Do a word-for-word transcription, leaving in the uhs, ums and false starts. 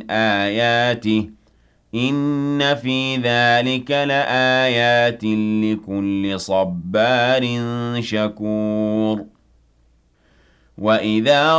مِنْ آيَاتِهِ ۚ إِنَّ فِي ذَٰلِكَ لَآيَاتٍ لِّكُلِّ صَبَّارٍ شَكُورٍ وَإِذَا